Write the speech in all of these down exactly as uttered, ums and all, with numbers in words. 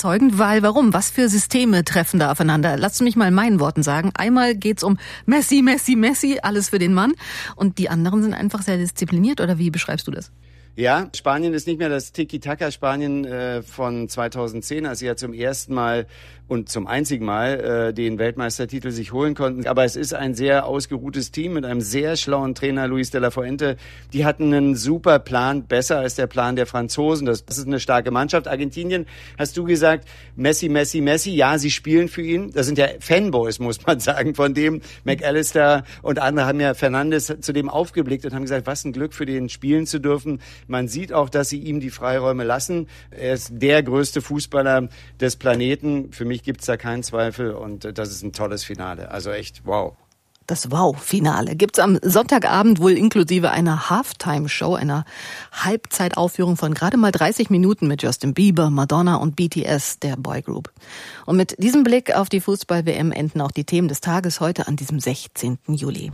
überzeugend, weil warum? Was für Systeme treffen da aufeinander? Lass mich mal in meinen Worten sagen. Einmal geht's um Messi, Messi, Messi, alles für den Mann. Und die anderen sind einfach sehr diszipliniert, oder wie beschreibst du das? Ja, Spanien ist nicht mehr das Tiki-Taka-Spanien äh, von zweitausendzehn, als sie ja zum ersten Mal und zum einzigen Mal äh, den Weltmeistertitel sich holen konnten. Aber es ist ein sehr ausgeruhtes Team mit einem sehr schlauen Trainer, Luis de la Fuente. Die hatten einen super Plan, besser als der Plan der Franzosen. Das, das ist eine starke Mannschaft. Argentinien, hast du gesagt, Messi, Messi, Messi. Ja, sie spielen für ihn. Das sind ja Fanboys, muss man sagen, von dem. McAllister und andere haben ja Fernandes zu dem aufgeblickt und haben gesagt, was ein Glück für den spielen zu dürfen. Man sieht auch, dass sie ihm die Freiräume lassen. Er ist der größte Fußballer des Planeten. Für mich gibt's da keinen Zweifel und das ist ein tolles Finale. Also echt, wow. Das Wow-Finale gibt's am Sonntagabend wohl inklusive einer Halftime-Show, einer Halbzeitaufführung von gerade mal dreißig Minuten mit Justin Bieber, Madonna und B T S, der Boygroup. Und mit diesem Blick auf die Fußball-W M enden auch die Themen des Tages heute an diesem sechzehnten Juli.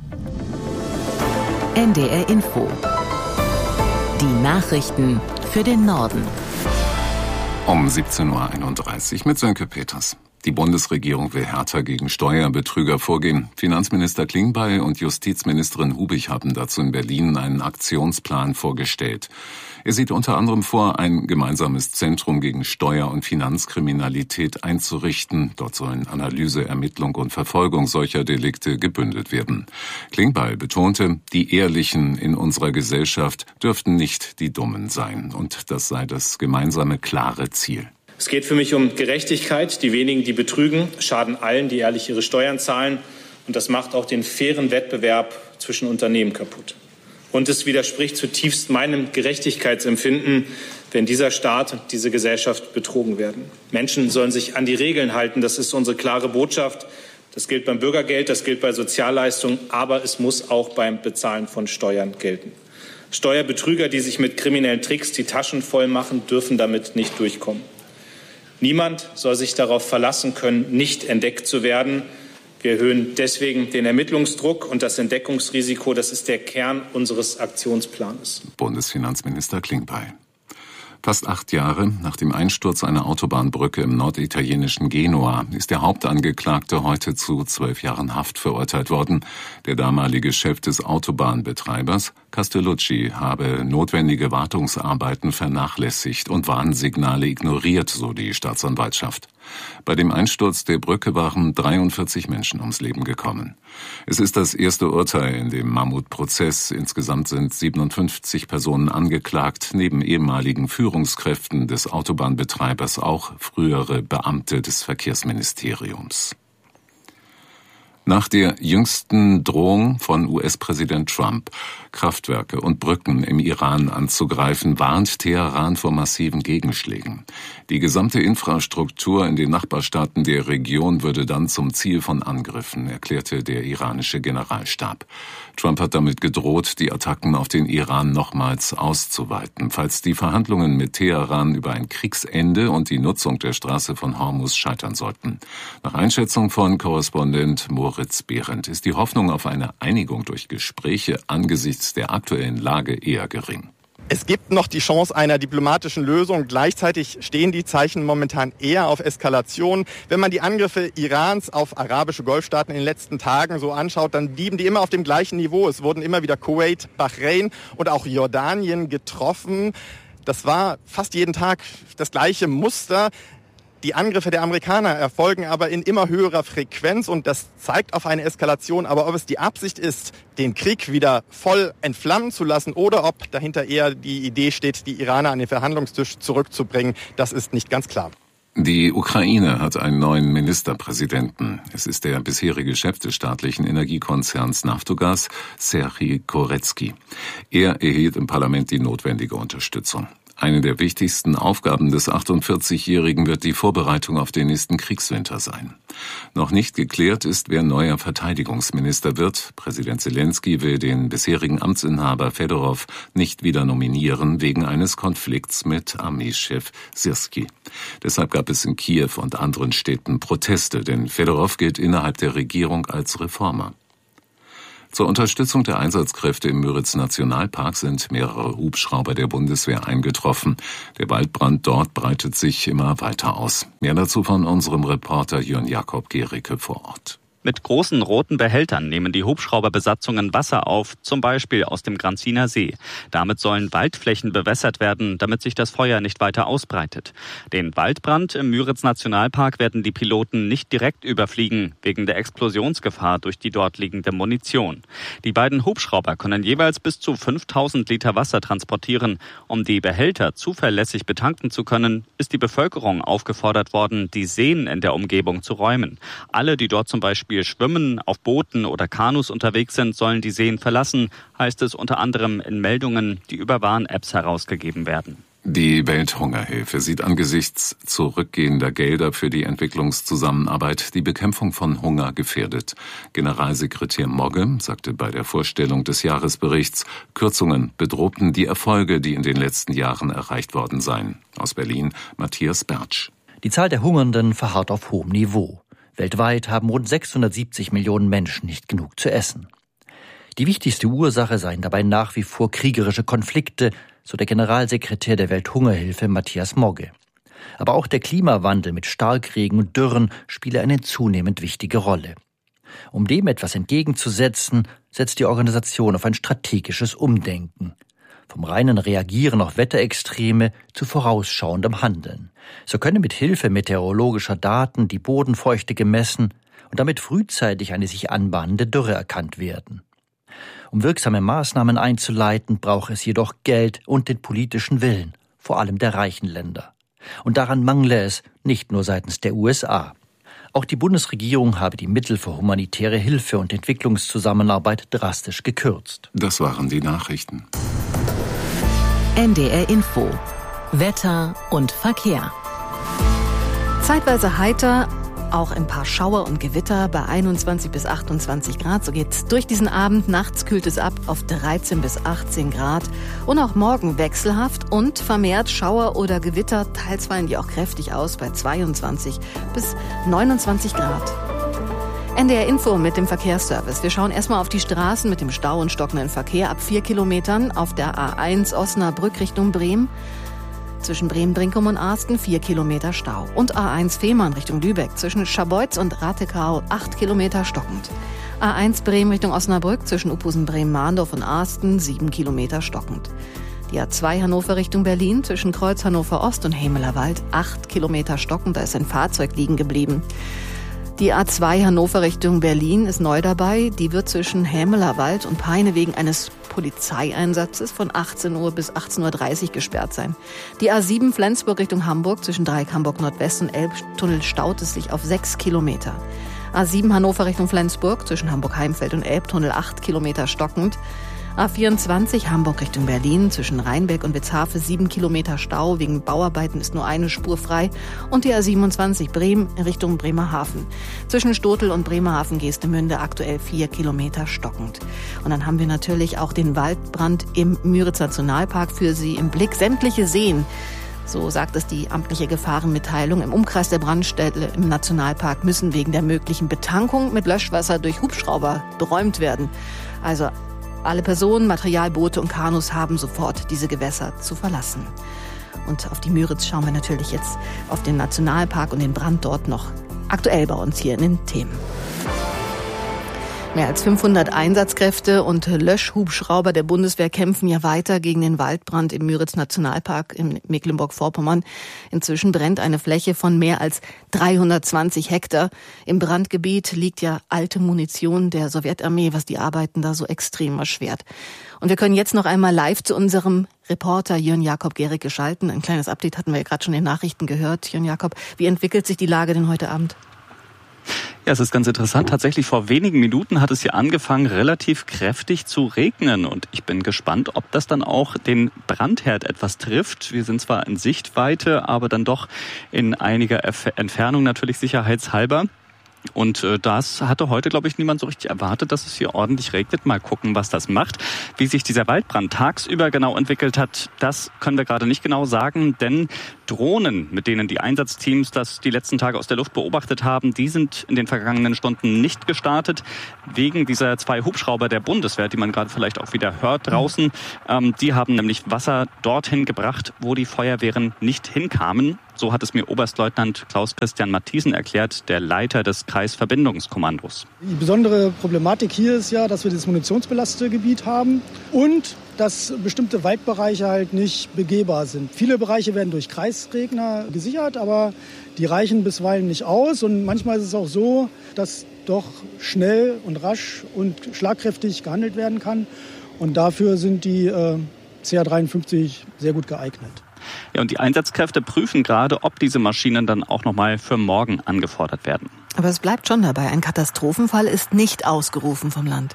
N D R Info. Die Nachrichten für den Norden. Um siebzehn Uhr einunddreißig mit Sönke Peters. Die Bundesregierung will härter gegen Steuerbetrüger vorgehen. Finanzminister Klingbeil und Justizministerin Hubig haben dazu in Berlin einen Aktionsplan vorgestellt. Er sieht unter anderem vor, ein gemeinsames Zentrum gegen Steuer- und Finanzkriminalität einzurichten. Dort sollen Analyse, Ermittlung und Verfolgung solcher Delikte gebündelt werden. Klingbeil betonte, die Ehrlichen in unserer Gesellschaft dürften nicht die Dummen sein. Und das sei das gemeinsame, klare Ziel. Es geht für mich um Gerechtigkeit. Die wenigen, die betrügen, schaden allen, die ehrlich ihre Steuern zahlen. Und das macht auch den fairen Wettbewerb zwischen Unternehmen kaputt. Und es widerspricht zutiefst meinem Gerechtigkeitsempfinden, wenn dieser Staat und diese Gesellschaft betrogen werden. Menschen sollen sich an die Regeln halten. Das ist unsere klare Botschaft. Das gilt beim Bürgergeld, das gilt bei Sozialleistungen, aber es muss auch beim Bezahlen von Steuern gelten. Steuerbetrüger, die sich mit kriminellen Tricks die Taschen voll machen, dürfen damit nicht durchkommen. Niemand soll sich darauf verlassen können, nicht entdeckt zu werden. Wir erhöhen deswegen den Ermittlungsdruck und das Entdeckungsrisiko. Das ist der Kern unseres Aktionsplans. Bundesfinanzminister Klingbeil. Fast acht Jahre nach dem Einsturz einer Autobahnbrücke im norditalienischen Genua ist der Hauptangeklagte heute zu zwölf Jahren Haft verurteilt worden. Der damalige Chef des Autobahnbetreibers, Castellucci, habe notwendige Wartungsarbeiten vernachlässigt und Warnsignale ignoriert, so die Staatsanwaltschaft. Bei dem Einsturz der Brücke waren dreiundvierzig Menschen ums Leben gekommen. Es ist das erste Urteil in dem Mammutprozess. Insgesamt sind siebenundfünfzig Personen angeklagt, neben ehemaligen Führungskräften des Autobahnbetreibers auch frühere Beamte des Verkehrsministeriums. Nach der jüngsten Drohung von U S-Präsident Trump, Kraftwerke und Brücken im Iran anzugreifen, warnt Teheran vor massiven Gegenschlägen. Die gesamte Infrastruktur in den Nachbarstaaten der Region würde dann zum Ziel von Angriffen, erklärte der iranische Generalstab. Trump hat damit gedroht, die Attacken auf den Iran nochmals auszuweiten, falls die Verhandlungen mit Teheran über ein Kriegsende und die Nutzung der Straße von Hormuz scheitern sollten. Nach Einschätzung von Korrespondent Moritz Behrendt ist die Hoffnung auf eine Einigung durch Gespräche angesichts der aktuellen Lage eher gering. Es gibt noch die Chance einer diplomatischen Lösung. Gleichzeitig stehen die Zeichen momentan eher auf Eskalation. Wenn man die Angriffe Irans auf arabische Golfstaaten in den letzten Tagen so anschaut, dann blieben die immer auf dem gleichen Niveau. Es wurden immer wieder Kuwait, Bahrain und auch Jordanien getroffen. Das war fast jeden Tag das gleiche Muster. Die Angriffe der Amerikaner erfolgen aber in immer höherer Frequenz und das zeigt auf eine Eskalation. Aber ob es die Absicht ist, den Krieg wieder voll entflammen zu lassen oder ob dahinter eher die Idee steht, die Iraner an den Verhandlungstisch zurückzubringen, das ist nicht ganz klar. Die Ukraine hat einen neuen Ministerpräsidenten. Es ist der bisherige Chef des staatlichen Energiekonzerns Naftogaz, Serhij Koretski. Er erhielt im Parlament die notwendige Unterstützung. Eine der wichtigsten Aufgaben des achtundvierzigjährigen wird die Vorbereitung auf den nächsten Kriegswinter sein. Noch nicht geklärt ist, wer neuer Verteidigungsminister wird. Präsident Zelensky will den bisherigen Amtsinhaber Fedorov nicht wieder nominieren, wegen eines Konflikts mit Armeechef Syrski. Deshalb gab es in Kiew und anderen Städten Proteste, denn Fedorov gilt innerhalb der Regierung als Reformer. Zur Unterstützung der Einsatzkräfte im Müritz-Nationalpark sind mehrere Hubschrauber der Bundeswehr eingetroffen. Der Waldbrand dort breitet sich immer weiter aus. Mehr dazu von unserem Reporter Jörn Jakob Gericke vor Ort. Mit großen roten Behältern nehmen die Hubschrauberbesatzungen Wasser auf, zum Beispiel aus dem Granziner See. Damit sollen Waldflächen bewässert werden, damit sich das Feuer nicht weiter ausbreitet. Den Waldbrand im Müritz-Nationalpark werden die Piloten nicht direkt überfliegen, wegen der Explosionsgefahr durch die dort liegende Munition. Die beiden Hubschrauber können jeweils bis zu fünftausend Liter Wasser transportieren. Um die Behälter zuverlässig betanken zu können, ist die Bevölkerung aufgefordert worden, die Seen in der Umgebung zu räumen. Alle, die dort zum Beispiel schwimmen, auf Booten oder Kanus unterwegs sind, sollen die Seen verlassen, heißt es unter anderem in Meldungen, die über Warn-Apps herausgegeben werden. Die Welthungerhilfe sieht angesichts zurückgehender Gelder für die Entwicklungszusammenarbeit die Bekämpfung von Hunger gefährdet. Generalsekretär Mogge sagte bei der Vorstellung des Jahresberichts, Kürzungen bedrohten die Erfolge, die in den letzten Jahren erreicht worden seien. Aus Berlin Matthias Bertsch. Die Zahl der Hungernden verharrt auf hohem Niveau. Weltweit haben rund sechshundertsiebzig Millionen Menschen nicht genug zu essen. Die wichtigste Ursache seien dabei nach wie vor kriegerische Konflikte, so der Generalsekretär der Welthungerhilfe Matthias Mogge. Aber auch der Klimawandel mit Starkregen und Dürren spiele eine zunehmend wichtige Rolle. Um dem etwas entgegenzusetzen, setzt die Organisation auf ein strategisches Umdenken. Vom reinen Reagieren auf Wetterextreme zu vorausschauendem Handeln. So könne mit Hilfe meteorologischer Daten die Bodenfeuchte gemessen und damit frühzeitig eine sich anbahnende Dürre erkannt werden. Um wirksame Maßnahmen einzuleiten, braucht es jedoch Geld und den politischen Willen, vor allem der reichen Länder. Und daran mangle es nicht nur seitens der U S A. Auch die Bundesregierung habe die Mittel für humanitäre Hilfe und Entwicklungszusammenarbeit drastisch gekürzt. Das waren die Nachrichten. N D R Info. Wetter und Verkehr. Zeitweise heiter, auch ein paar Schauer und Gewitter bei einundzwanzig bis achtundzwanzig Grad. So geht's durch diesen Abend. Nachts kühlt es ab auf dreizehn bis achtzehn Grad. Und auch morgen wechselhaft und vermehrt Schauer oder Gewitter. Teils fallen die auch kräftig aus bei zweiundzwanzig bis neunundzwanzig Grad. N D R Info mit dem Verkehrsservice. Wir schauen erstmal auf die Straßen mit dem Stau und stockenden Verkehr ab vier Kilometern auf der A eins Osnabrück Richtung Bremen. Zwischen Bremen-Brinkum und Arsten vier Kilometer Stau. Und A eins Fehmarn Richtung Lübeck zwischen Scharbeutz und Ratekau acht Kilometer stockend. A eins Bremen Richtung Osnabrück zwischen Uphusen, Bremen-Mahndorf und Arsten sieben Kilometer stockend. Die A zwei Hannover Richtung Berlin zwischen Kreuz Hannover Ost und Hemelerwald acht Kilometer stockend. Da ist ein Fahrzeug liegen geblieben. Die A zwei Hannover Richtung Berlin ist neu dabei. Die wird zwischen Hämelerwald und Peine wegen eines Polizeieinsatzes von achtzehn Uhr bis achtzehn Uhr dreißig gesperrt sein. Die A sieben Flensburg Richtung Hamburg zwischen Dreieck Hamburg Nordwest und Elbtunnel staut es sich auf sechs Kilometer. A sieben Hannover Richtung Flensburg zwischen Hamburg-Heimfeld und Elbtunnel acht Kilometer stockend. A vierundzwanzig Hamburg Richtung Berlin zwischen Rheinberg und Witzhafe sieben Kilometer Stau. Wegen Bauarbeiten ist nur eine Spur frei. Und die A siebenundzwanzig Bremen Richtung Bremerhaven. Zwischen Stotel und Bremerhaven-Geestemünde aktuell vier Kilometer stockend. Und dann haben wir natürlich auch den Waldbrand im Müritz-Nationalpark für Sie im Blick. Sämtliche Seen, so sagt es die amtliche Gefahrenmitteilung, im Umkreis der Brandstelle im Nationalpark müssen wegen der möglichen Betankung mit Löschwasser durch Hubschrauber beräumt werden. Also alle Personen, Materialboote und Kanus haben sofort diese Gewässer zu verlassen. Und auf die Müritz schauen wir natürlich jetzt auf den Nationalpark und den Brand dort noch aktuell bei uns hier in den Themen. Mehr als fünfhundert Einsatzkräfte und Löschhubschrauber der Bundeswehr kämpfen ja weiter gegen den Waldbrand im Müritz-Nationalpark in Mecklenburg-Vorpommern. Inzwischen brennt eine Fläche von mehr als dreihundertzwanzig Hektar. Im Brandgebiet liegt ja alte Munition der Sowjetarmee, was die Arbeiten da so extrem erschwert. Und wir können jetzt noch einmal live zu unserem Reporter Jörn Jakob Gericke schalten. Ein kleines Update hatten wir ja gerade schon in den Nachrichten gehört. Jörn Jakob, wie entwickelt sich die Lage denn heute Abend? Ja, es ist ganz interessant. Tatsächlich vor wenigen Minuten hat es hier angefangen, relativ kräftig zu regnen. Und ich bin gespannt, ob das dann auch den Brandherd etwas trifft. Wir sind zwar in Sichtweite, aber dann doch in einiger Entfernung natürlich sicherheitshalber. Und äh, das hatte heute, glaube ich, niemand so richtig erwartet, dass es hier ordentlich regnet. Mal gucken, was das macht. Wie sich dieser Waldbrand tagsüber genau entwickelt hat, das können wir gerade nicht genau sagen, denn Drohnen, mit denen die Einsatzteams das die letzten Tage aus der Luft beobachtet haben, die sind in den vergangenen Stunden nicht gestartet. Wegen dieser zwei Hubschrauber der Bundeswehr, die man gerade vielleicht auch wieder hört draußen, ähm, die haben nämlich Wasser dorthin gebracht, wo die Feuerwehren nicht hinkamen. So hat es mir Oberstleutnant Klaus-Christian Mathiesen erklärt, der Leiter des Kreisverbindungskommandos. Die besondere Problematik hier ist ja, dass wir das munitionsbelastete Gebiet haben und dass bestimmte Waldbereiche halt nicht begehbar sind. Viele Bereiche werden durch Kreisregner gesichert, aber die reichen bisweilen nicht aus. Und manchmal ist es auch so, dass doch schnell und rasch und schlagkräftig gehandelt werden kann. Und dafür sind die äh, C H dreiundfünfzig sehr gut geeignet. Ja, und die Einsatzkräfte prüfen gerade, ob diese Maschinen dann auch nochmal für morgen angefordert werden. Aber es bleibt schon dabei, ein Katastrophenfall ist nicht ausgerufen vom Land.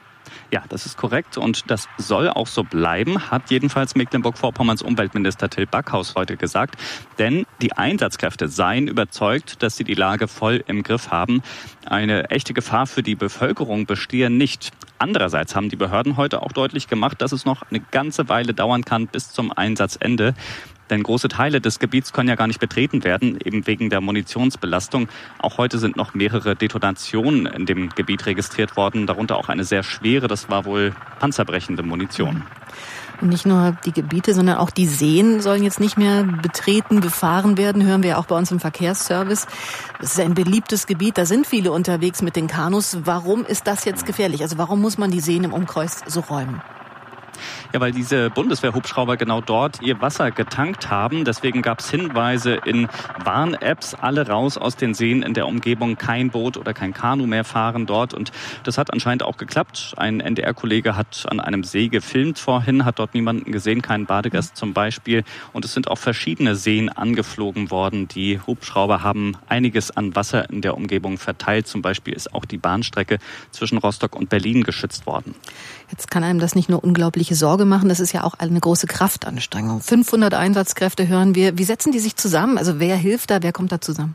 Ja, das ist korrekt und das soll auch so bleiben, hat jedenfalls Mecklenburg-Vorpommerns Umweltminister Till Backhaus heute gesagt. Denn die Einsatzkräfte seien überzeugt, dass sie die Lage voll im Griff haben. Eine echte Gefahr für die Bevölkerung bestehe nicht. Andererseits haben die Behörden heute auch deutlich gemacht, dass es noch eine ganze Weile dauern kann bis zum Einsatzende. Denn große Teile des Gebiets können ja gar nicht betreten werden, eben wegen der Munitionsbelastung. Auch heute sind noch mehrere Detonationen in dem Gebiet registriert worden, darunter auch eine sehr schwere, das war wohl panzerbrechende Munition. Und nicht nur die Gebiete, sondern auch die Seen sollen jetzt nicht mehr betreten, befahren werden, hören wir ja auch bei uns im Verkehrsservice. Es ist ein beliebtes Gebiet, da sind viele unterwegs mit den Kanus. Warum ist das jetzt gefährlich? Also warum muss man die Seen im Umkreis so räumen? Ja, weil diese Bundeswehrhubschrauber genau dort ihr Wasser getankt haben. Deswegen gab es Hinweise in Warn-Apps, alle raus aus den Seen in der Umgebung, kein Boot oder kein Kanu mehr fahren dort. Und das hat anscheinend auch geklappt. Ein N D R-Kollege hat an einem See gefilmt vorhin, hat dort niemanden gesehen, keinen Badegast zum Beispiel. Und es sind auch verschiedene Seen angeflogen worden. Die Hubschrauber haben einiges an Wasser in der Umgebung verteilt. Zum Beispiel ist auch die Bahnstrecke zwischen Rostock und Berlin geschützt worden. Jetzt kann einem das nicht nur unglaubliche Sorge machen, das ist ja auch eine große Kraftanstrengung. fünfhundert Einsatzkräfte hören wir. Wie setzen die sich zusammen? Also wer hilft da, wer kommt da zusammen?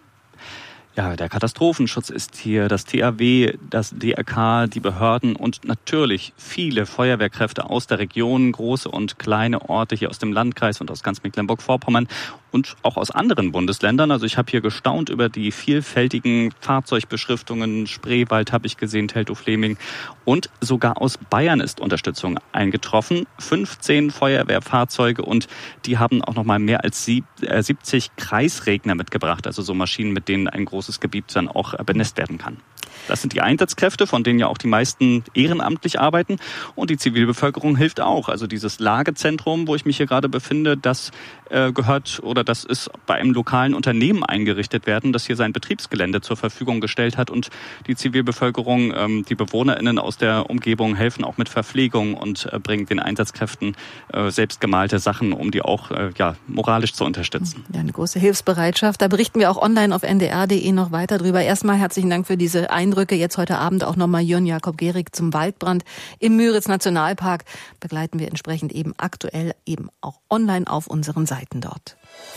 Ja, der Katastrophenschutz ist hier, das T H W, das D R K, die Behörden und natürlich viele Feuerwehrkräfte aus der Region, große und kleine Orte hier aus dem Landkreis und aus ganz Mecklenburg-Vorpommern und auch aus anderen Bundesländern. Also ich habe hier gestaunt über die vielfältigen Fahrzeugbeschriftungen. Spreewald habe ich gesehen, Teltow-Fleming. Und sogar aus Bayern ist Unterstützung eingetroffen. fünfzehn Feuerwehrfahrzeuge und die haben auch noch mal mehr als siebzig Kreisregner mitgebracht. Also so Maschinen, mit denen ein großes Gebiet dann auch benetzt werden kann. Das sind die Einsatzkräfte, von denen ja auch die meisten ehrenamtlich arbeiten. Und die Zivilbevölkerung hilft auch. Also dieses Lagezentrum, wo ich mich hier gerade befinde, das äh, gehört oder das ist bei einem lokalen Unternehmen eingerichtet werden, das hier sein Betriebsgelände zur Verfügung gestellt hat. Und die Zivilbevölkerung, ähm, die BewohnerInnen aus der Umgebung helfen auch mit Verpflegung und äh, bringen den Einsatzkräften äh, selbstgemalte Sachen, um die auch äh, ja, moralisch zu unterstützen. Ja, eine große Hilfsbereitschaft. Da berichten wir auch online auf n d r punkt d e noch weiter drüber. Erstmal herzlichen Dank für diese Eindrücke. Jetzt heute Abend auch nochmal Jörn Jakob Gehrig zum Waldbrand im Müritz Nationalpark. Begleiten wir entsprechend eben aktuell eben auch online auf unseren Seiten dort.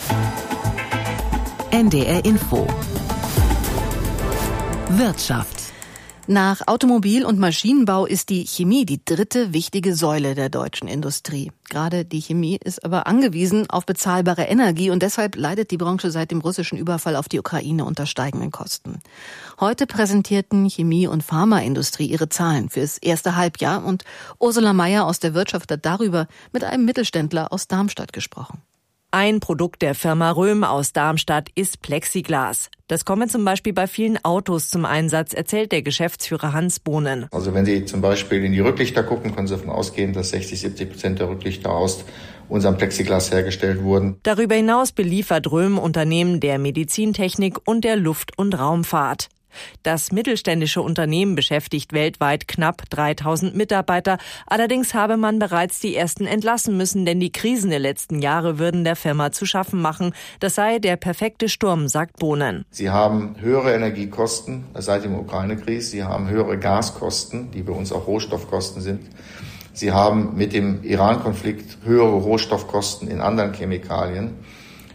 N D R Info. Wirtschaft. Nach Automobil- und Maschinenbau ist die Chemie die dritte wichtige Säule der deutschen Industrie. Gerade die Chemie ist aber angewiesen auf bezahlbare Energie und deshalb leidet die Branche seit dem russischen Überfall auf die Ukraine unter steigenden Kosten. Heute präsentierten Chemie- und Pharmaindustrie ihre Zahlen fürs erste Halbjahr und Ursula Mayer aus der Wirtschaft hat darüber mit einem Mittelständler aus Darmstadt gesprochen. Ein Produkt der Firma Röhm aus Darmstadt ist Plexiglas. Das komme zum Beispiel bei vielen Autos zum Einsatz, erzählt der Geschäftsführer Hans Bohnen. Also wenn Sie zum Beispiel in die Rücklichter gucken, können Sie davon ausgehen, dass sechzig, siebzig Prozent der Rücklichter aus unserem Plexiglas hergestellt wurden. Darüber hinaus beliefert Röhm Unternehmen der Medizintechnik und der Luft- und Raumfahrt. Das mittelständische Unternehmen beschäftigt weltweit knapp dreitausend Mitarbeiter. Allerdings habe man bereits die ersten entlassen müssen, denn die Krisen der letzten Jahre würden der Firma zu schaffen machen. Das sei der perfekte Sturm, sagt Bohnen. Sie haben höhere Energiekosten seit dem Ukraine-Krieg. Sie haben höhere Gaskosten, die bei uns auch Rohstoffkosten sind. Sie haben mit dem Iran-Konflikt höhere Rohstoffkosten in anderen Chemikalien.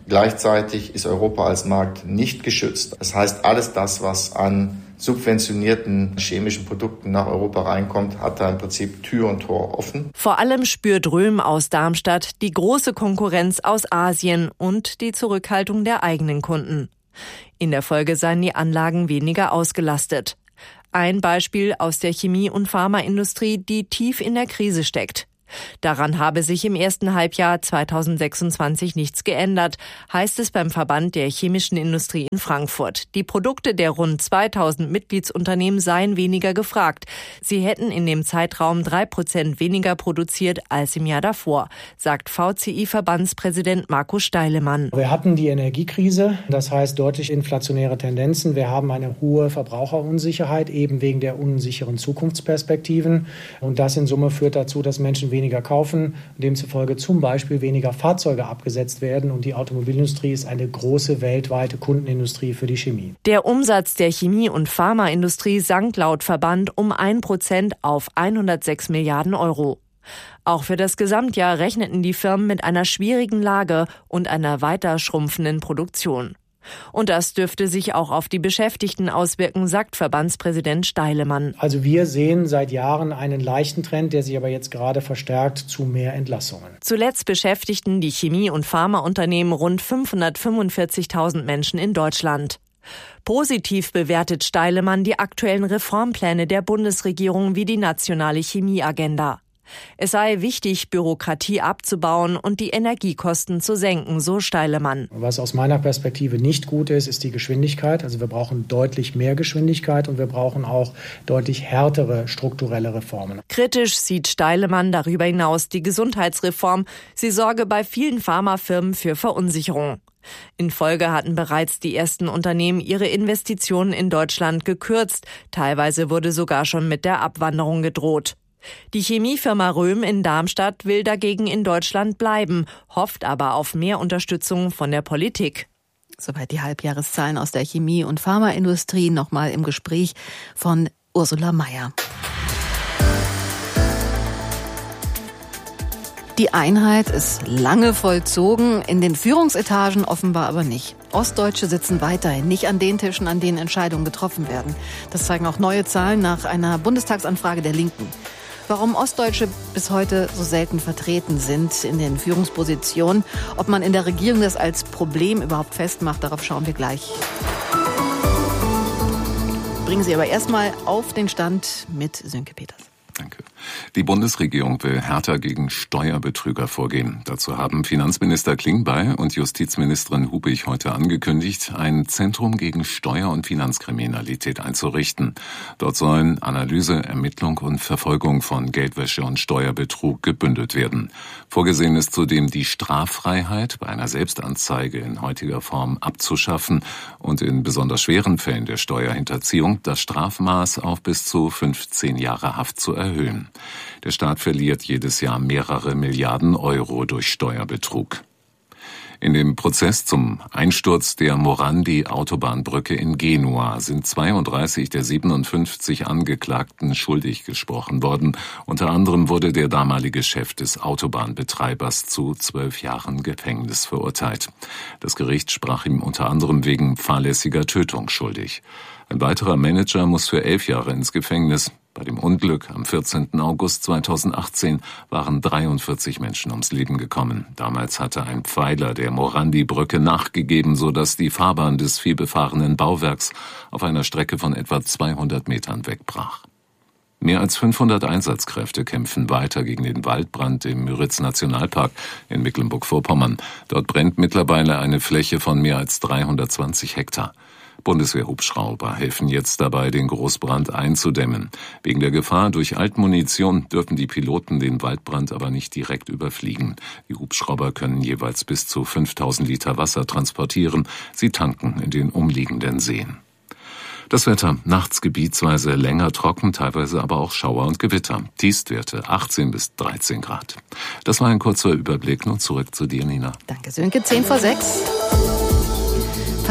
Gleichzeitig ist Europa als Markt nicht geschützt. Das heißt, alles das, was an subventionierten chemischen Produkten nach Europa reinkommt, hat da im Prinzip Tür und Tor offen. Vor allem spürt Röhm aus Darmstadt die große Konkurrenz aus Asien und die Zurückhaltung der eigenen Kunden. In der Folge seien die Anlagen weniger ausgelastet. Ein Beispiel aus der Chemie- und Pharmaindustrie, die tief in der Krise steckt. Daran habe sich im ersten Halbjahr zweitausendsechsundzwanzig nichts geändert, heißt es beim Verband der chemischen Industrie in Frankfurt. Die Produkte der rund zweitausend Mitgliedsunternehmen seien weniger gefragt. Sie hätten in dem Zeitraum drei Prozent weniger produziert als im Jahr davor, sagt V C I-Verbandspräsident Markus Steilemann. Wir hatten die Energiekrise, das heißt deutlich inflationäre Tendenzen. Wir haben eine hohe Verbraucherunsicherheit, eben wegen der unsicheren Zukunftsperspektiven. Und das in Summe führt dazu, dass Menschen weniger weniger kaufen, demzufolge zum Beispiel weniger Fahrzeuge abgesetzt werden. Und die Automobilindustrie ist eine große weltweite Kundenindustrie für die Chemie. Der Umsatz der Chemie- und Pharmaindustrie sank laut Verband um ein Prozent auf hundertsechs Milliarden Euro. Auch für das Gesamtjahr rechneten die Firmen mit einer schwierigen Lage und einer weiter schrumpfenden Produktion. Und das dürfte sich auch auf die Beschäftigten auswirken, sagt Verbandspräsident Steilemann. Also wir sehen seit Jahren einen leichten Trend, der sich aber jetzt gerade verstärkt zu mehr Entlassungen. Zuletzt beschäftigten die Chemie- und Pharmaunternehmen rund fünfhundertfünfundvierzigtausend Menschen in Deutschland. Positiv bewertet Steilemann die aktuellen Reformpläne der Bundesregierung wie die nationale Chemieagenda. Es sei wichtig, Bürokratie abzubauen und die Energiekosten zu senken, so Steilemann. Was aus meiner Perspektive nicht gut ist, ist die Geschwindigkeit. Also wir brauchen deutlich mehr Geschwindigkeit und wir brauchen auch deutlich härtere strukturelle Reformen. Kritisch sieht Steilemann darüber hinaus die Gesundheitsreform. Sie sorge bei vielen Pharmafirmen für Verunsicherung. In Folge hatten bereits die ersten Unternehmen ihre Investitionen in Deutschland gekürzt. Teilweise wurde sogar schon mit der Abwanderung gedroht. Die Chemiefirma Röhm in Darmstadt will dagegen in Deutschland bleiben, hofft aber auf mehr Unterstützung von der Politik. Soweit die Halbjahreszahlen aus der Chemie- und Pharmaindustrie. Nochmal im Gespräch von Ursula Mayer. Die Einheit ist lange vollzogen, in den Führungsetagen offenbar aber nicht. Ostdeutsche sitzen weiterhin nicht an den Tischen, an denen Entscheidungen getroffen werden. Das zeigen auch neue Zahlen nach einer Bundestagsanfrage der Linken. Warum Ostdeutsche bis heute so selten vertreten sind in den Führungspositionen, ob man in der Regierung das als Problem überhaupt festmacht, darauf schauen wir gleich. Bringen Sie aber erstmal auf den Stand mit Sönke Peters. Danke. Die Bundesregierung will härter gegen Steuerbetrüger vorgehen. Dazu haben Finanzminister Klingbeil und Justizministerin Hubig heute angekündigt, ein Zentrum gegen Steuer- und Finanzkriminalität einzurichten. Dort sollen Analyse, Ermittlung und Verfolgung von Geldwäsche und Steuerbetrug gebündelt werden. Vorgesehen ist zudem, die Straffreiheit bei einer Selbstanzeige in heutiger Form abzuschaffen und in besonders schweren Fällen der Steuerhinterziehung das Strafmaß auf bis zu fünfzehn Jahre Haft zu erhöhen. Der Staat verliert jedes Jahr mehrere Milliarden Euro durch Steuerbetrug. In dem Prozess zum Einsturz der Morandi-Autobahnbrücke in Genua sind zweiunddreißig der siebenundfünfzig Angeklagten schuldig gesprochen worden. Unter anderem wurde der damalige Chef des Autobahnbetreibers zu zwölf Jahren Gefängnis verurteilt. Das Gericht sprach ihm unter anderem wegen fahrlässiger Tötung schuldig. Ein weiterer Manager muss für elf Jahre ins Gefängnis. Bei dem Unglück am vierzehnten August zweitausendachtzehn waren dreiundvierzig Menschen ums Leben gekommen. Damals hatte ein Pfeiler der Morandi-Brücke nachgegeben, sodass die Fahrbahn des vielbefahrenen Bauwerks auf einer Strecke von etwa zweihundert Metern wegbrach. Mehr als fünfhundert Einsatzkräfte kämpfen weiter gegen den Waldbrand im Müritz-Nationalpark in Mecklenburg-Vorpommern. Dort brennt mittlerweile eine Fläche von mehr als dreihundertzwanzig Hektar. Bundeswehrhubschrauber helfen jetzt dabei, den Großbrand einzudämmen. Wegen der Gefahr durch Altmunition dürfen die Piloten den Waldbrand aber nicht direkt überfliegen. Die Hubschrauber können jeweils bis zu fünftausend Liter Wasser transportieren. Sie tanken in den umliegenden Seen. Das Wetter, nachts gebietsweise länger trocken, teilweise aber auch Schauer und Gewitter. Tiefstwerte achtzehn bis dreizehn Grad. Das war ein kurzer Überblick. Nun zurück zu dir, Nina. Danke, Sönke. zehn vor sechs. Fast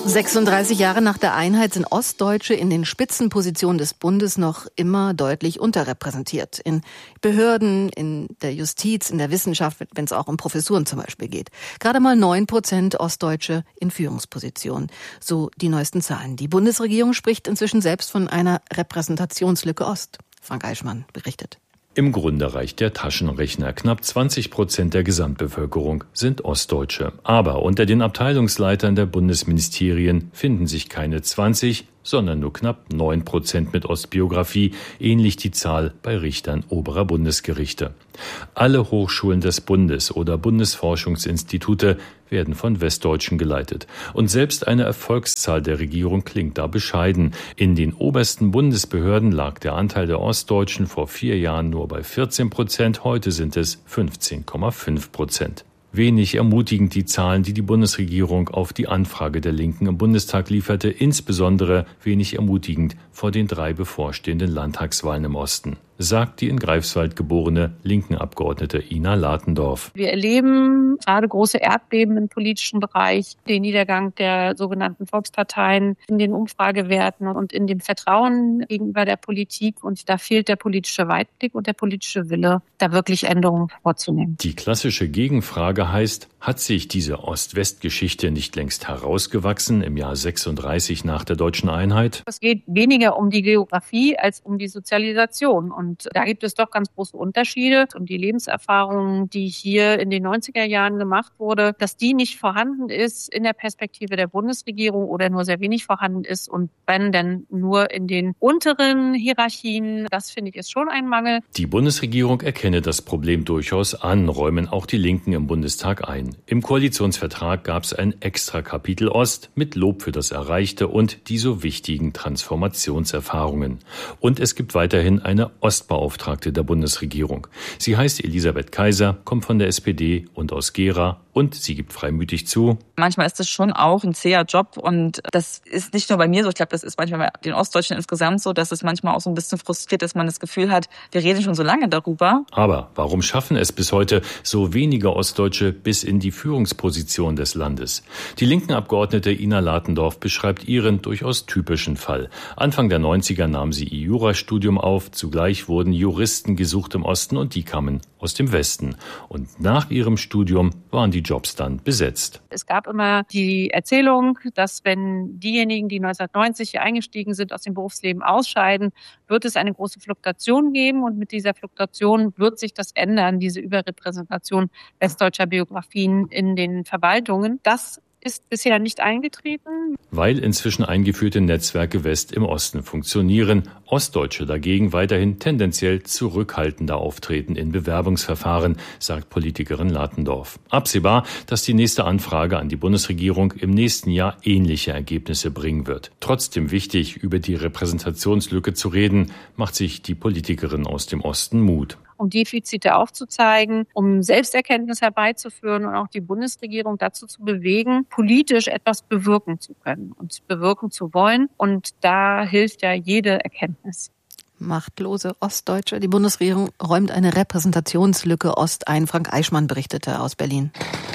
sechsunddreißig Jahre nach der Einheit sind Ostdeutsche in den Spitzenpositionen des Bundes noch immer deutlich unterrepräsentiert. In Behörden, in der Justiz, in der Wissenschaft, wenn es auch um Professuren zum Beispiel geht. Gerade mal neun Prozent Ostdeutsche in Führungspositionen. So die neuesten Zahlen. Die Bundesregierung spricht inzwischen selbst von einer Repräsentationslücke Ost. Frank Eichmann berichtet. Im Grunde reicht der Taschenrechner. Knapp zwanzig Prozent der Gesamtbevölkerung sind Ostdeutsche. Aber unter den Abteilungsleitern der Bundesministerien finden sich keine zwanzig, sondern nur knapp neun Prozent mit Ostbiografie, ähnlich die Zahl bei Richtern oberer Bundesgerichte. Alle Hochschulen des Bundes oder Bundesforschungsinstitute werden von Westdeutschen geleitet. Und selbst eine Erfolgszahl der Regierung klingt da bescheiden. In den obersten Bundesbehörden lag der Anteil der Ostdeutschen vor vier Jahren nur bei vierzehn Prozent, heute sind es fünfzehn Komma fünf Prozent. Wenig ermutigend die Zahlen, die die Bundesregierung auf die Anfrage der Linken im Bundestag lieferte, insbesondere wenig ermutigend vor den drei bevorstehenden Landtagswahlen im Osten, sagt die in Greifswald geborene Linken-Abgeordnete Ina Latendorf. Wir erleben gerade große Erdbeben im politischen Bereich, den Niedergang der sogenannten Volksparteien in den Umfragewerten und in dem Vertrauen gegenüber der Politik. Und da fehlt der politische Weitblick und der politische Wille, da wirklich Änderungen vorzunehmen. Die klassische Gegenfrage heißt, hat sich diese Ost-West-Geschichte nicht längst herausgewachsen im Jahr sechsunddreißig nach der deutschen Einheit? Es geht weniger um die Geografie als um die Sozialisation. Und da gibt es doch ganz große Unterschiede. Und die Lebenserfahrung, die hier in den neunziger Jahren gemacht wurde, dass die nicht vorhanden ist in der Perspektive der Bundesregierung oder nur sehr wenig vorhanden ist und wenn denn nur in den unteren Hierarchien, das finde ich ist schon ein Mangel. Die Bundesregierung erkenne das Problem durchaus an, räumen auch die Linken im Bundestag ein. Im Koalitionsvertrag gab es ein extra Kapitel Ost mit Lob für das Erreichte und die so wichtigen Transformationserfahrungen. Und es gibt weiterhin eine Ostbeauftragte der Bundesregierung. Sie heißt Elisabeth Kaiser, kommt von der S P D und aus Gera und sie gibt freimütig zu: Manchmal ist es schon auch ein zäher Job und das ist nicht nur bei mir so, ich glaube, das ist manchmal bei den Ostdeutschen insgesamt so, dass es manchmal auch so ein bisschen frustriert, dass man das Gefühl hat, wir reden schon so lange darüber. Aber warum schaffen es bis heute so wenige Ostdeutsche bis in die Führungsposition des Landes? Die linken Abgeordnete Ina Latendorf beschreibt ihren durchaus typischen Fall. Anfang der neunziger nahm sie ihr Jurastudium auf, zugleich wurden Juristen gesucht im Osten und die kamen aus dem Westen. Und nach ihrem Studium waren die Jobs dann besetzt. Es gab immer die Erzählung, dass wenn diejenigen, die neunzehnhundertneunzig hier eingestiegen sind, aus dem Berufsleben ausscheiden, wird es eine große Fluktuation geben und mit dieser Fluktuation wird sich das ändern, diese Überrepräsentation westdeutscher Biografien in den Verwaltungen. Das ist bisher nicht eingetreten. Weil inzwischen eingeführte Netzwerke West im Osten funktionieren, Ostdeutsche dagegen weiterhin tendenziell zurückhaltender auftreten in Bewerbungsverfahren, sagt Politikerin Latendorf. Absehbar, dass die nächste Anfrage an die Bundesregierung im nächsten Jahr ähnliche Ergebnisse bringen wird. Trotzdem wichtig, über die Repräsentationslücke zu reden, macht sich die Politikerin aus dem Osten Mut. Um Defizite aufzuzeigen, um Selbsterkenntnis herbeizuführen und auch die Bundesregierung dazu zu bewegen, politisch etwas bewirken zu können und bewirken zu wollen. Und da hilft ja jede Erkenntnis. Machtlose Ostdeutsche. Die Bundesregierung räumt eine Repräsentationslücke Ost ein. Frank Eichmann berichtete aus Berlin.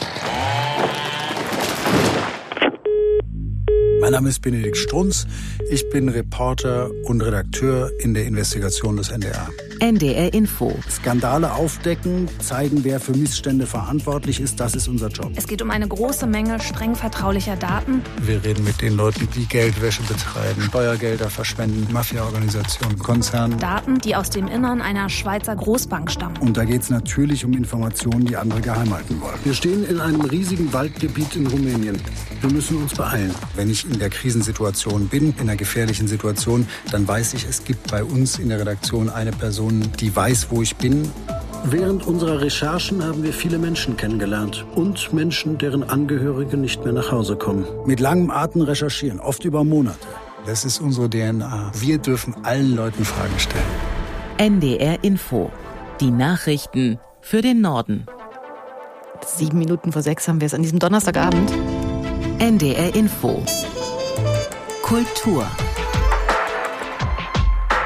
Mein Name ist Benedikt Strunz. Ich bin Reporter und Redakteur in der Investigation des N D R. N D R Info. Skandale aufdecken, zeigen, wer für Missstände verantwortlich ist, das ist unser Job. Es geht um eine große Menge streng vertraulicher Daten. Wir reden mit den Leuten, die Geldwäsche betreiben, Steuergelder verschwenden, Mafia-Organisationen, Konzernen. Daten, die aus dem Innern einer Schweizer Großbank stammen. Und da geht es natürlich um Informationen, die andere geheim halten wollen. Wir stehen in einem riesigen Waldgebiet in Rumänien. Wir müssen uns beeilen. Wenn ich in der Krisensituation bin, in einer gefährlichen Situation, dann weiß ich, es gibt bei uns in der Redaktion eine Person, die weiß, wo ich bin. Während unserer Recherchen haben wir viele Menschen kennengelernt und Menschen, deren Angehörige nicht mehr nach Hause kommen. Mit langem Atem recherchieren, oft über Monate. Das ist unsere D N A. Wir dürfen allen Leuten Fragen stellen. N D R Info. Die Nachrichten für den Norden. Sieben Minuten vor sechs haben wir es an diesem Donnerstagabend. N D R Info. Kultur.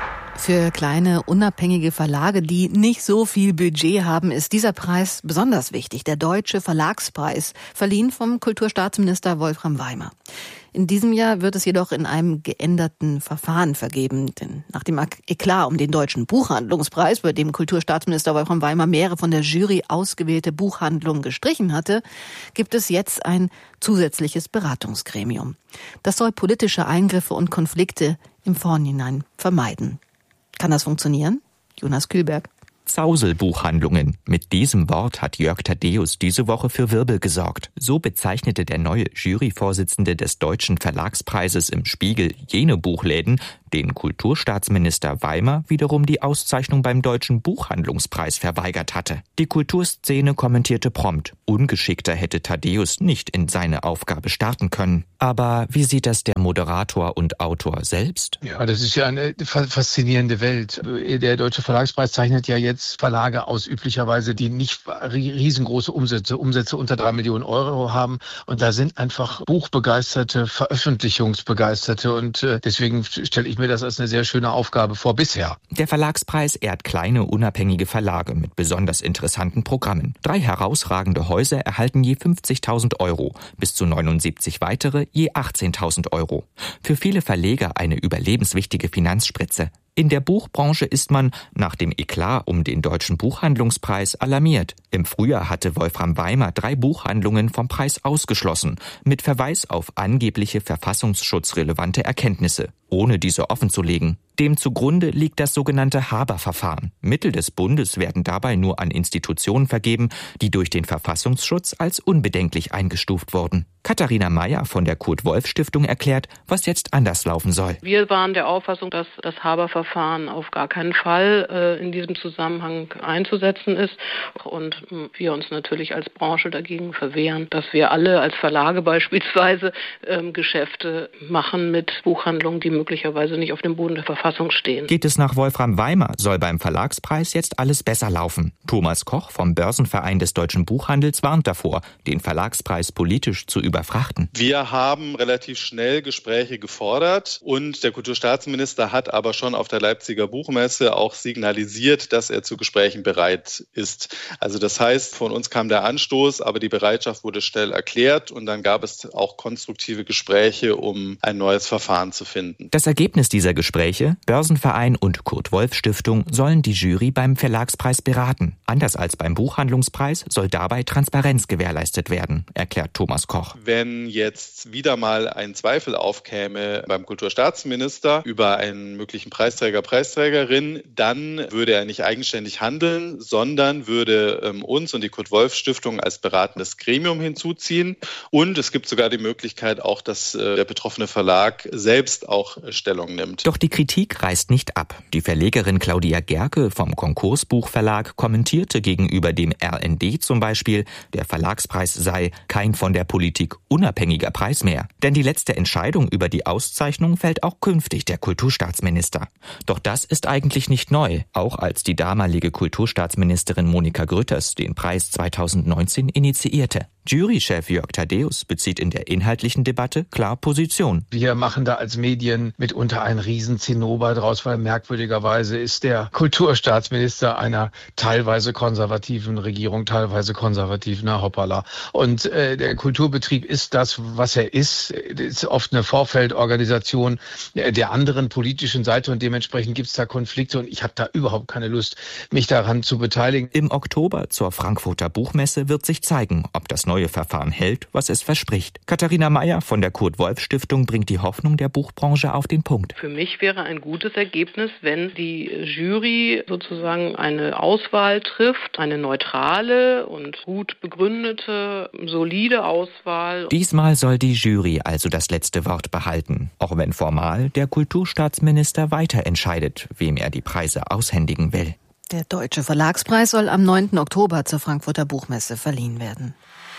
Für kleine, unabhängige Verlage, die nicht so viel Budget haben, ist dieser Preis besonders wichtig. Der Deutsche Verlagspreis, verliehen vom Kulturstaatsminister Wolfram Weimer. In diesem Jahr wird es jedoch in einem geänderten Verfahren vergeben. Denn nach dem Eklat um den Deutschen Buchhandlungspreis, bei dem Kulturstaatsminister Wolfram Weimer mehrere von der Jury ausgewählte Buchhandlungen gestrichen hatte, gibt es jetzt ein zusätzliches Beratungsgremium. Das soll politische Eingriffe und Konflikte im Vorhinein vermeiden. Kann das funktionieren? Jonas Kühlberg. Zauselbuchhandlungen. Mit diesem Wort hat Jörg Thaddeus diese Woche für Wirbel gesorgt. So bezeichnete der neue Juryvorsitzende des Deutschen Verlagspreises im Spiegel jene Buchläden, denen Kulturstaatsminister Weimer wiederum die Auszeichnung beim Deutschen Buchhandlungspreis verweigert hatte. Die Kulturszene kommentierte prompt, ungeschickter hätte Thaddeus nicht in seine Aufgabe starten können. Aber wie sieht das der Moderator und Autor selbst? Ja, das ist ja eine faszinierende Welt. Der Deutsche Verlagspreis zeichnet ja jetzt Verlage aus, üblicherweise, die nicht riesengroße Umsätze, Umsätze unter drei Millionen Euro haben. Und da sind einfach Buchbegeisterte, Veröffentlichungsbegeisterte. Und deswegen stelle ich mir das als eine sehr schöne Aufgabe vor bisher. Der Verlagspreis ehrt kleine, unabhängige Verlage mit besonders interessanten Programmen. Drei herausragende Häuser erhalten je fünfzigtausend Euro, bis zu neunundsiebzig weitere je achtzehntausend Euro. Für viele Verleger eine überlebenswichtige Finanzspritze. In der Buchbranche ist man nach dem Eklat um den Deutschen Buchhandlungspreis alarmiert. Im Frühjahr hatte Wolfram Weimer drei Buchhandlungen vom Preis ausgeschlossen, mit Verweis auf angebliche verfassungsschutzrelevante Erkenntnisse, ohne diese offenzulegen. Dem zugrunde liegt das sogenannte Haber-Verfahren. Mittel des Bundes werden dabei nur an Institutionen vergeben, die durch den Verfassungsschutz als unbedenklich eingestuft wurden. Katharina Mayer von der Kurt-Wolf-Stiftung erklärt, was jetzt anders laufen soll. Wir waren der Auffassung, dass das Haber-Verfahren auf gar keinen Fall äh, in diesem Zusammenhang einzusetzen ist und mh, wir uns natürlich als Branche dagegen verwehren, dass wir alle als Verlage beispielsweise ähm, Geschäfte machen mit Buchhandlungen, die möglicherweise nicht auf dem Boden der Verfassung stehen. Geht es nach Wolfram Weimer, soll beim Verlagspreis jetzt alles besser laufen. Thomas Koch vom Börsenverein des Deutschen Buchhandels warnt davor, den Verlagspreis politisch zu überfrachten. Wir haben relativ schnell Gespräche gefordert und der Kulturstaatsminister hat aber schon auf der Leipziger Buchmesse auch signalisiert, dass er zu Gesprächen bereit ist. Also das heißt, von uns kam der Anstoß, aber die Bereitschaft wurde schnell erklärt und dann gab es auch konstruktive Gespräche, um ein neues Verfahren zu finden. Das Ergebnis dieser Gespräche: Börsenverein und Kurt-Wolf-Stiftung sollen die Jury beim Verlagspreis beraten. Anders als beim Buchhandlungspreis soll dabei Transparenz gewährleistet werden, erklärt Thomas Koch. Wenn jetzt wieder mal ein Zweifel aufkäme beim Kulturstaatsminister über einen möglichen Preisträger, Preisträgerin, dann würde er nicht eigenständig handeln, sondern würde ähm, uns und die Kurt-Wolf-Stiftung als beratendes Gremium hinzuziehen. Und es gibt sogar die Möglichkeit auch, dass äh, der betroffene Verlag selbst auch äh, Stellung nimmt. Doch die Kritik reißt nicht ab. Die Verlegerin Claudia Gerke vom Konkursbuchverlag kommentierte gegenüber dem R N D zum Beispiel, der Verlagspreis sei kein von der Politik unabhängiger Preis mehr. Denn die letzte Entscheidung über die Auszeichnung fällt auch künftig der Kulturstaatsminister. Doch das ist eigentlich nicht neu, auch als die damalige Kulturstaatsministerin Monika Grütters den Preis zweitausendneunzehn initiierte. Jurychef Jörg Thaddeus bezieht in der inhaltlichen Debatte klar Position. Wir machen da als Medien mitunter einen riesen Zinnober draus, weil merkwürdigerweise ist der Kulturstaatsminister einer teilweise konservativen Regierung, teilweise konservativen, na hoppala. Und äh, der Kulturbetrieb ist das, was er ist. Ist oft eine Vorfeldorganisation der anderen politischen Seite und dementsprechend gibt es da Konflikte und ich habe da überhaupt keine Lust, mich daran zu beteiligen. Im Oktober zur Frankfurter Buchmesse wird sich zeigen, ob das neue Verfahren hält, was es verspricht. Katharina Mayer von der Kurt-Wolf-Stiftung bringt die Hoffnung der Buchbranche auf den Punkt. Für mich wäre ein gutes Ergebnis, wenn die Jury sozusagen eine Auswahl trifft, eine neutrale und gut begründete, solide Auswahl. Diesmal soll die Jury also das letzte Wort behalten, auch wenn formal der Kulturstaatsminister weiter entscheidet, wem er die Preise aushändigen will. Der Deutsche Verlagspreis soll am neunten Oktober zur Frankfurter Buchmesse verliehen werden.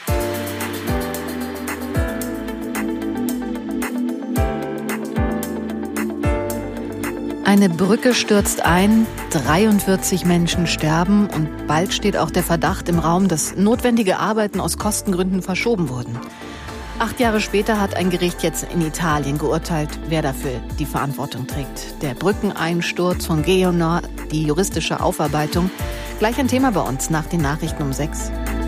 Eine Brücke stürzt ein, dreiundvierzig Menschen sterben und bald steht auch der Verdacht im Raum, dass notwendige Arbeiten aus Kostengründen verschoben wurden. Acht Jahre später hat ein Gericht jetzt in Italien geurteilt, wer dafür die Verantwortung trägt. Der Brückeneinsturz von Genoa, die juristische Aufarbeitung. Gleich ein Thema bei uns nach den Nachrichten um sechs.